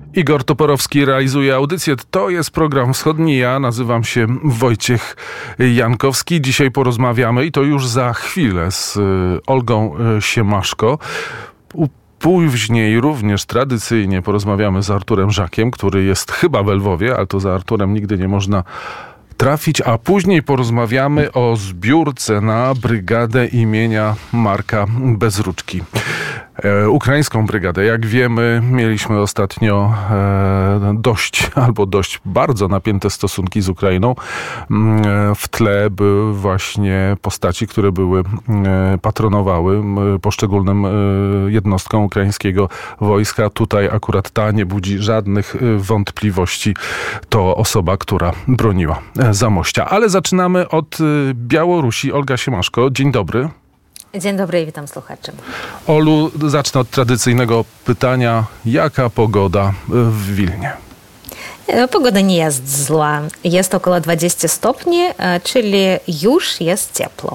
Igor Toporowski realizuje audycję. To jest program Wschodni. Ja nazywam się Wojciech Jankowski. Dzisiaj porozmawiamy i to już za chwilę z Olgą Siemaszko. Później również tradycyjnie porozmawiamy z Arturem Żakiem, który jest chyba w Lwowie, ale to za Arturem nigdy nie można trafić, a później porozmawiamy o zbiórce na brygadę imienia Marka Bezruczki. Ukraińską brygadę. Jak wiemy, mieliśmy ostatnio dość bardzo napięte stosunki z Ukrainą. W tle były właśnie postaci, które patronowały poszczególnym jednostkom ukraińskiego wojska. Tutaj akurat ta nie budzi żadnych wątpliwości. To osoba, która broniła Zamościa. Ale zaczynamy od Białorusi. Olga Siemaszko, dzień dobry. Dzień dobry i witam słuchaczy. Olu, zacznę od tradycyjnego pytania. Jaka pogoda w Wilnie? Pogoda nie jest zła. Jest około 20 stopni, czyli już jest ciepło.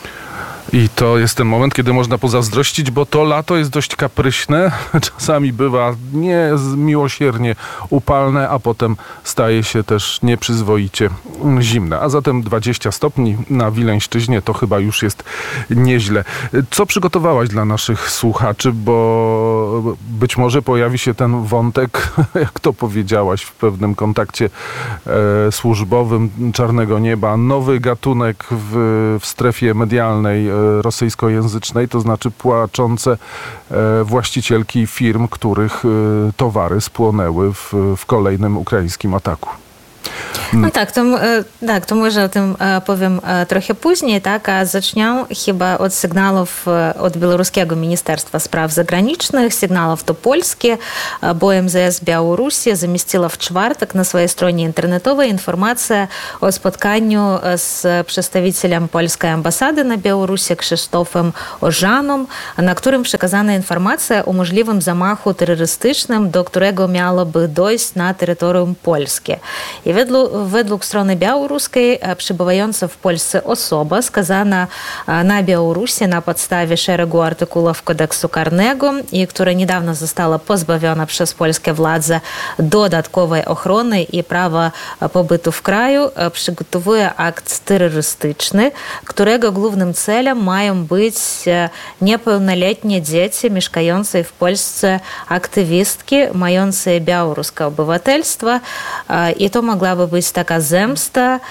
I to jest ten moment, kiedy można pozazdrościć, bo to lato jest dość kapryśne. Czasami bywa niemiłosiernie upalne, a potem staje się też nieprzyzwoicie zimne. A zatem 20 stopni na Wileńszczyźnie to chyba już jest nieźle. Co przygotowałaś dla naszych słuchaczy, bo być może pojawi się ten wątek, jak to powiedziałaś w pewnym kontakcie służbowym, czarnego nieba, nowy gatunek w strefie medialnej rosyjskojęzycznej, to znaczy płaczące właścicielki firm, których towary spłonęły w kolejnym ukraińskim ataku. No tak, to może o tym powiem trochę później, tak, a zaczniemy chyba od sygnałów od białoruskiego Ministerstwa Spraw Zagranicznych. Sygnałów to polskie, bo MZS Białorusi zamieściła w czwartek na swojej stronie internetowej informację o spotkaniu z przedstawicielem polskiej ambasady na Białorusi Krzysztofem Ożaną, na którym przekazana informacja o możliwym zamachu terrorystycznym, do którego miałoby dojść na terytorium polskie. I według strony białoruskiej przebywająca w Polsce osoba skazana na Białorusi na podstawie szeregu artykułów kodeksu karnego i która niedawno została pozbawiona przez polskie władze dodatkowej ochrony i prawa pobytu w kraju, przygotowuje akt terrorystyczny, którego głównym celem mają być niepełnoletnie dzieci mieszkające w Polsce aktywistki, mające białoruskie obywatelstwo i to mogłaby być taka zemsta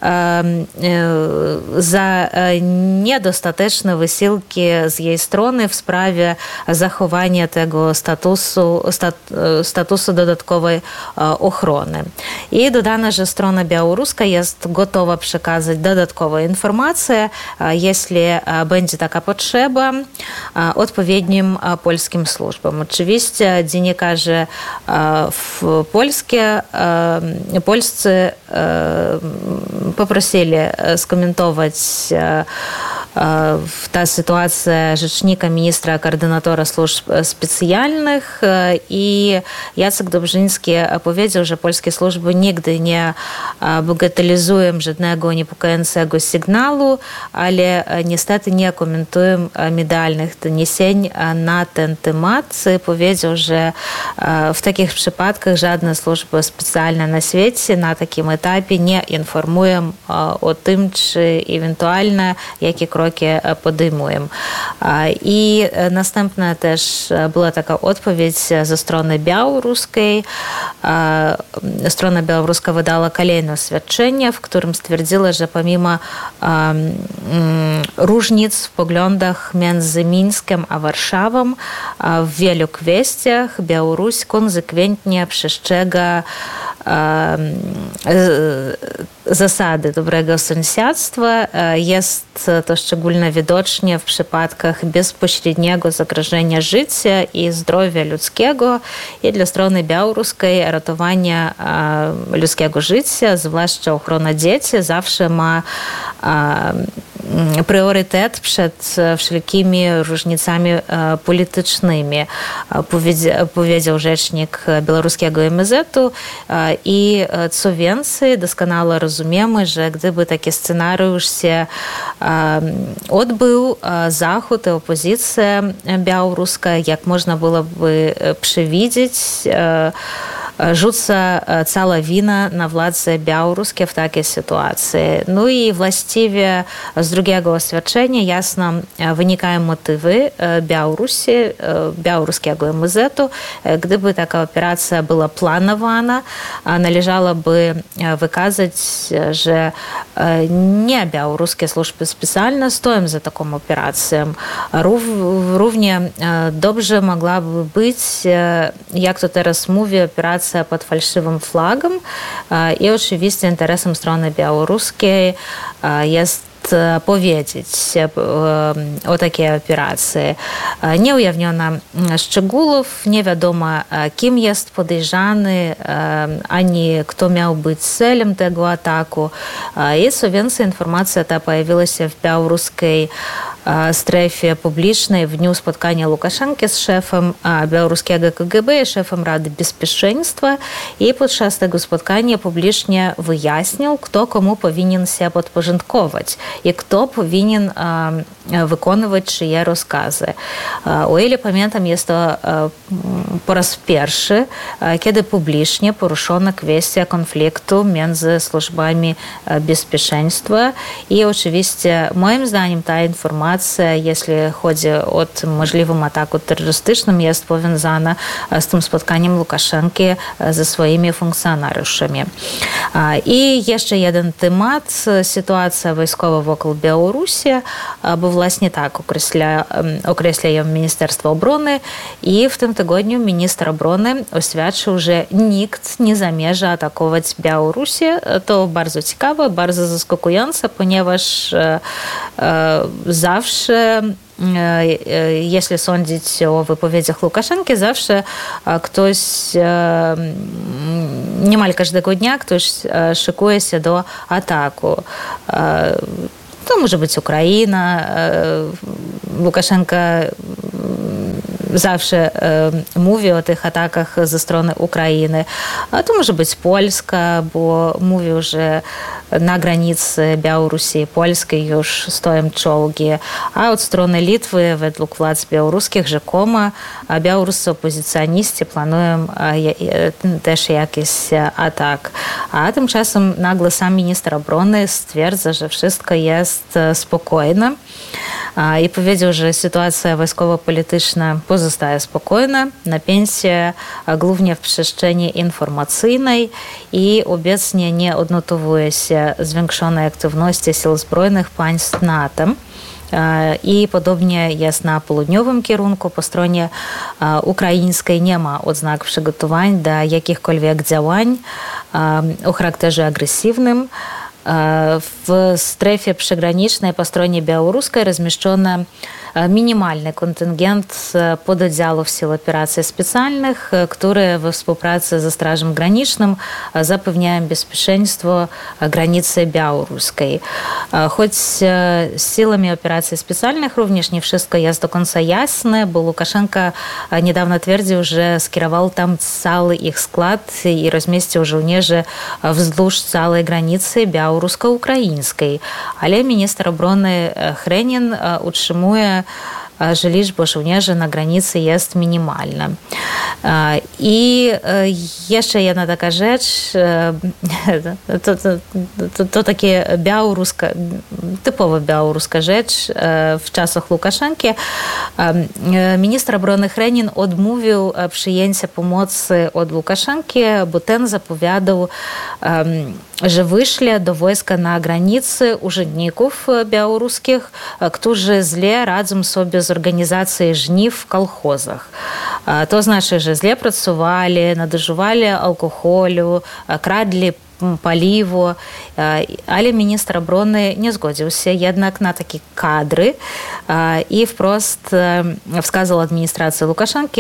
za niedostateczne wysiłki z jej strony w sprawie zachowania tego statusu dodatkowej ochrony. I dodano, że strona białoruska jest gotowa przekazać dodatkowe informacje, jeśli będzie taka potrzeba, odpowiednim polskim służbom. Oczywiście dziennikarze polscy poprosili skomentować ta sytuacja rzecznika ministra koordynatora służb specjalnych i Jacek Dobrzyński powiedział, że polskie służby nigdy nie bagatelizują żadnego niepokojącego sygnału, ale niestety nie komentują medialnych doniesień na ten temat. Powiedział, że w takich przypadkach żadne służby specjalne na świecie na takim etapie nie informują o tym, czy ewentualnie jakie kroki podejmują. I następna też była taka odpowiedź ze strony białoruskiej. Strona białoruska wydała kolejne oświadczenie, w którym stwierdziła, że pomimo różnic w poglądach między Mińskiem a Warszawą w wielu kwestiach Białoruś konsekwentnie przestrzega zasady dobrego sąsiedztwa. Jest to szczególnie widocznie w przypadkach bezpośredniego zagrożenia życia i zdrowia ludzkiego i dla strony białoruskiej ratowanie ludzkiego życia, zwłaszcza ochrona dzieci, zawsze ma priorytet przed wszelkimi różnicami politycznymi, powiedział rzecznik białoruskiego MSZ-u i co więcej, doskonale rozumiemy, że gdyby taki scenariusz się odbył, Zachód i opozycja białoruska, jak można byłoby przewidzieć, rzuca cała wina na władze białoruskie w takiej sytuacji. No i właściwie z drugiego oświadczenia jasno wynikają motywy białoruskiego MSZ-u. Gdyby taka operacja była planowana, należałoby wykazać, że nie białoruskie służby specjalne stoją za taką operacją. Równie dobrze mogłaby być, jak to teraz mówię, operacja pod fałszywym flagiem i oczywiście interesem strony białoruskiej jest powiedzieć o takiej operacji. Nie ujawniono szczegółów, nie wiadomo, kim jest podejrzany, ani kto miał być celem tego ataku. I co więcej, informacja ta pojawiła się w białoruskiej strefie publicznej w dniu spotkania Łukaszenki z szefem białoruskiego KGB i szefem Rady Bezpieczeństwa. I podczas tego spotkania publicznie wyjaśnił, kto komu powinien się podporządkować i kto powinien wykonywać czyje rozkazy. O ile pamiętam, jest to po raz pierwszy, kiedy publicznie poruszono kwestię konfliktu między służbami bezpieczeństwa i oczywiście moim zdaniem ta informacja, jeśli chodzi o możliwym ataku terrorystycznym, jest powiązana z tym spotkaniem Łukaszenki ze swoimi funkcjonariuszami. I jeszcze jeden temat, sytuacja wojskowa wokół Białorusi, bo właśnie tak określają Ministerstwo Obrony i w tym tygodniu minister obrony oświadczył, że nikt nie zamierza atakować Białorusi. To bardzo ciekawe, bardzo zaskakujące, ponieważ zawsze, jeśli sądzić o wypowiedziach Łukaszenki, zawsze ktoś, niemal każdego dnia ktoś szykuje się do ataku. To może być Ukraina. Łukaszenka zawsze mówi o tych atakach ze strony Ukrainy. A to może być Polska, bo mówił, że na granicy Białorusi i Polski już stoją czołgi. A od strony Litwy, według władz białoruskich, rzekomo białoruscy opozycjoniści planują też jakiś atak. A tymczasem nagle sam minister obrony stwierdza, że wszystko jest spokojne. I powiedział, że sytuacja wojskowo-polityczna pozostaje spokojna, napięcie głównie w przestrzeni informacyjnej i obecnie nie odnotowuje się zwiększonej aktywności sił zbrojnych państw NATO. I podobnie jest na południowym kierunku. Po stronie ukraińskiej nie ma odznak przygotowań do jakichkolwiek działań o charakterze agresywnym. W strefie przygranicznej po stronie białoruskiej rozmieszczono minimalny kontyngent pododdziałów Sił Operacji Specjalnych, które we współpracy ze Strażem Granicznym zapewniają bezpieczeństwo granicy białoruskiej. Choć z siłami operacji specjalnych również nie wszystko jest do końca jasne, bo Łukaszenka niedawno twierdził, że skierował tam cały ich skład i rozmieścił żołnierzy wzdłuż całej granicy białorusko-ukraińskiej. Ale minister obrony Chrenin utrzymuje, że liczba żołnierzy na granicy jest minimalna. I jeszcze jedna taka rzecz, to takie typowo białoruska rzecz w czasach Łukaszenki. Minister obrony Chrenin odmówił przyjęcia pomocy od Łukaszenki, bo ten zapowiadał, że wyśle do wojska na granicy urzędników białoruskich, którzy źle radzą sobie z organizacją żniw w kolchozach. To znaczy, że źle pracowali, nadużywali alkoholu, kradli paliwo, ale minister obrony nie zgodził się jednak na takie kadry i wprost wskazał administracji Łukaszenki,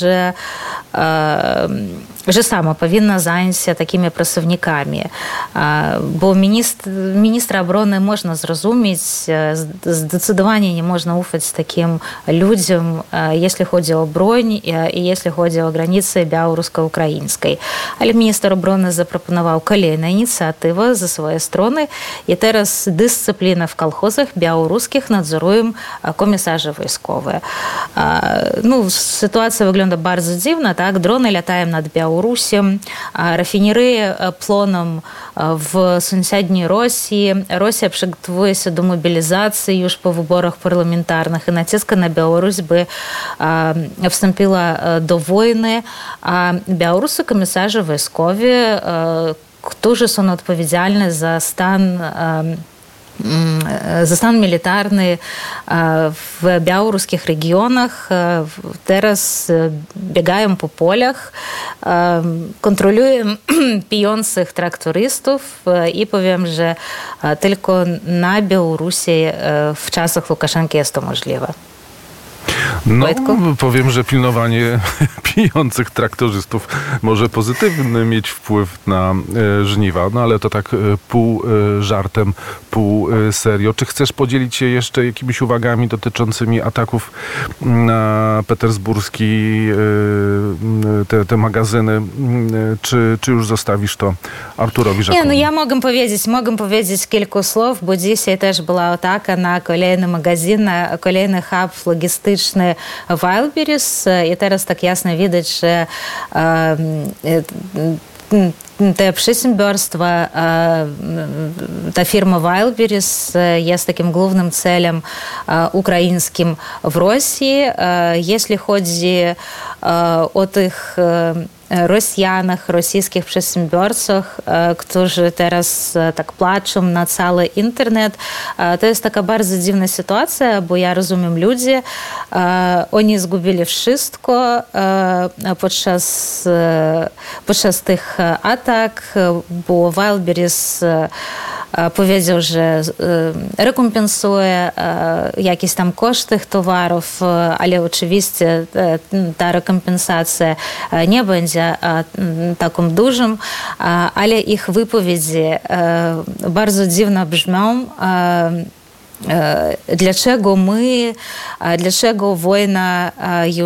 że sama powinna zająć się takimi pracownikami. Bo ministra obrony można zrozumieć, zdecydowanie nie można ufać takim ludziom, jeśli chodzi o broń i jeśli chodzi o granice białorusko-ukraińskiej. Ale minister obrony zaproponował kolejną inicjatywę ze swojej strony i teraz dyscyplinę w kolchozach białoruskich nadzorują komisarze wojskowe. Sytuacja wygląda bardzo dziwna, tak? Drony latają nad Białorusią, Białorusі, rafinerie płoną w sąsiedniej Rosji. Rosja przygotowuje się do mobilizacji już po wyborach parlamentarnych i naciska na Białoruś, by wstąpiła do wojny. A białoruscy komisarze wojskowi, którzy są odpowiedzialni za stan militarny w białoruskich regionach, teraz biegają po polach, kontrolują pijących traktorystów i powiem, że tylko na Białorusi w czasach Łukaszenki jest to możliwe. No, powiem, że pilnowanie pijących traktorzystów może pozytywny mieć wpływ na żniwa, no ale to tak pół żartem, pół serio. Czy chcesz podzielić się jeszcze jakimiś uwagami dotyczącymi ataków na petersburski, te magazyny, czy już zostawisz to Arturowi Żakowi? Nie, no ja mogę powiedzieć kilku słów, bo dzisiaj też była ataka na kolejny magazyn, na kolejny hub logistyczny Wildberries i teraz tak jasno widać, że te przedsiębiorstwo, ta firma Wildberries jest takim głównym celem ukraińskim w Rosji. Jeśli chodzi o tych Rosjanach, rosyjskich przedsiębiorcach, którzy teraz tak płaczą na cały internet. To jest taka bardzo dziwna sytuacja, bo ja rozumiem ludzi. Oni zgubili wszystko podczas tych atak, bo Wildberries powiedział, że rekompensuje jakieś tam koszty tych towarów, ale oczywiście ta rekompensacja nie będzie taką dużą, ale ich wypowiedzi bardzo dziwno brzmią. Dlaczego wojna